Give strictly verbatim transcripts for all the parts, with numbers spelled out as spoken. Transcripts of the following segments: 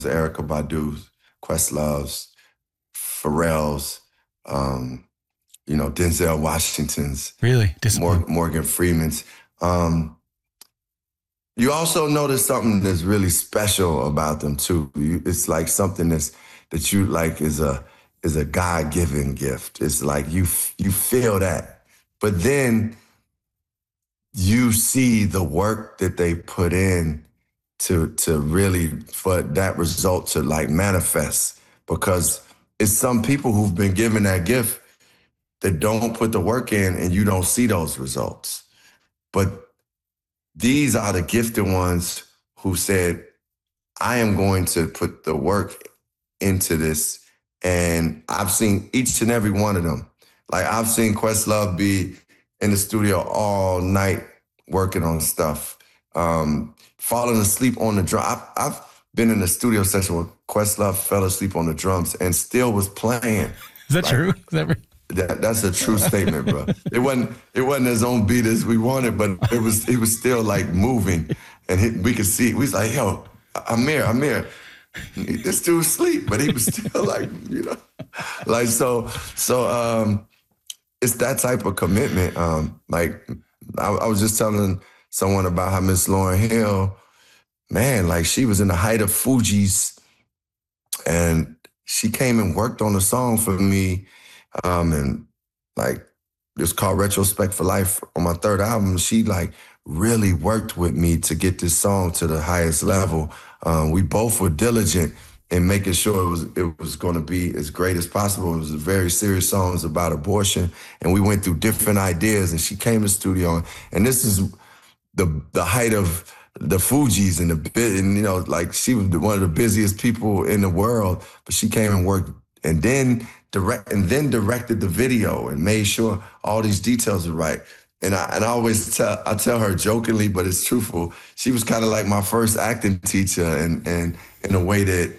Erykah Badu's, Questlove's, Pharrell's, um, you know, Denzel Washington's, really Mor- Morgan Freeman's. Um, you also notice something that's really special about them too. You, it's like something that's that you like is a is a God-given gift. It's like you you feel that, but then you see the work that they put in to to really for that result to like manifest, because it's some people who've been given that gift that don't put the work in and you don't see those results. But these are the gifted ones who said, I am going to put the work into this. And I've seen each and every one of them. Like I've seen Questlove be in the studio all night working on stuff, um, falling asleep on the drum. I've, I've been in a studio session where Questlove fell asleep on the drums and still was playing. Is that like, true? Is that right? That, that's a true statement, bro. It wasn't it wasn't his own beat as we wanted, but it was he was still like moving, and he, we could see. We was like, yo, Ahmir, Ahmir, this dude's asleep, but he was still like, you know, like so. So um, it's that type of commitment. Um, like I, I was just telling someone about how Miss Lauryn Hill, man, like she was in the height of Fugees, and she came and worked on a song for me. Um, and like, it's called Retrospect for Life on my third album. She like really worked with me to get this song to the highest level. Um, we both were diligent in making sure it was it was going to be as great as possible. It was a very serious song. It was about abortion, and we went through different ideas. And she came to the studio, and, and this is the the height of the Fugees and the and you know like she was one of the busiest people in the world, but she came and worked, and then. Direct and then directed the video and made sure all these details are right. And I and I always tell I tell her jokingly, but it's truthful. She was kind of like my first acting teacher, and and in a way that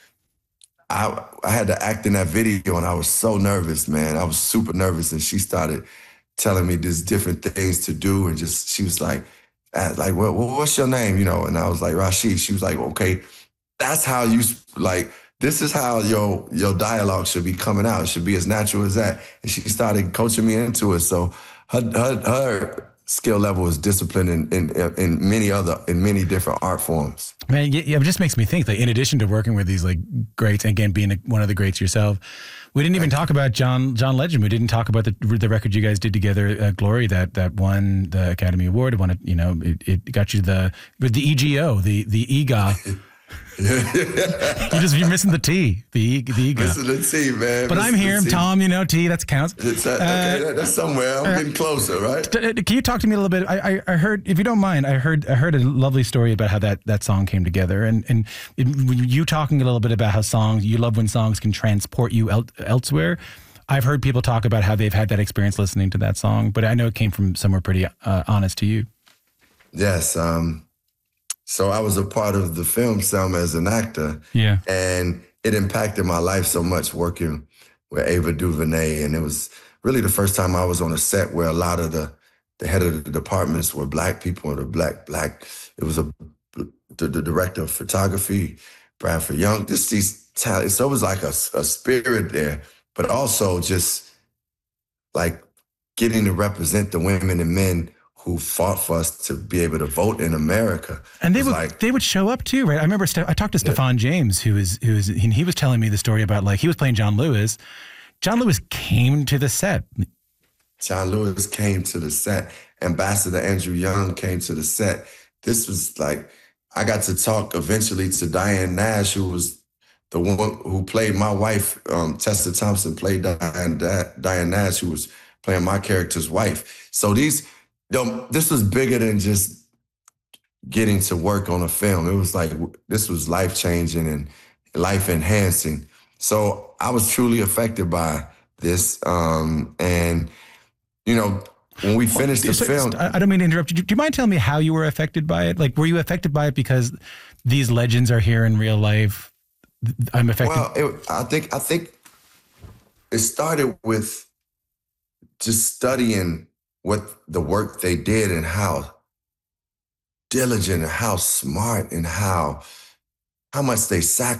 I I had to act in that video, and I was so nervous, man. I was super nervous, and she started telling me these different things to do, and just she was like, like, well, what's your name, you know? And I was like, Rashid. She was like, okay, that's how you like. This is how your your dialogue should be coming out. It should be as natural as that. And she started coaching me into it. So her her, her skill level is disciplined in, in in many other in many different art forms. Man, yeah, it just makes me think that in addition to working with these like greats, and again being a, one of the greats yourself, we didn't even talk about John John Legend. We didn't talk about the the record you guys did together, uh, Glory, that that won the Academy Award. It won it, you know, it, it got you the with the E G O, the the E G O. you just you're missing the T, the the ego. Missing the T, man. But missing I'm here, Tom. You know, T. That counts. It's that, okay, uh, that's somewhere. I'm uh, getting closer, right? Can you talk to me a little bit? I, I I heard, if you don't mind, I heard I heard a lovely story about how that, that song came together, and and it, you talking a little bit about how songs you love when songs can transport you el- elsewhere. I've heard people talk about how they've had that experience listening to that song, but I know it came from somewhere pretty uh, honest to you. Yes. Um, So I was a part of the film Selma as an actor. Yeah. And it impacted my life so much working with Ava DuVernay. And it was really the first time I was on a set where a lot of the, the head of the departments were Black people, or the black, black, it was a, the, the director of photography, Bradford Young, just these talents. So it was like a, a spirit there, but also just like getting to represent the women and men who fought for us to be able to vote in America. And they would like, they would show up too, right? I remember Ste- I talked to yeah. Stephan James, who is who is he, he was telling me the story about like he was playing John Lewis. John Lewis came to the set. John Lewis came to the set. Ambassador Andrew Young came to the set. This was like, I got to talk eventually to Diane Nash, who was the one who played my wife. Um, Tessa Thompson played Diane, Diane Nash, who was playing my character's wife. So these. Yo, this was bigger than just getting to work on a film. It was like, this was life-changing and life-enhancing. So I was truly affected by this. Um, and, you know, when we finished the so, film... I don't mean to interrupt you. Do you mind telling me how you were affected by it? Like, were you affected by it because these legends are here in real life? I'm affected... Well, it, I think I think it started with just studying what the work they did and how diligent and how smart and how how much they sacrificed.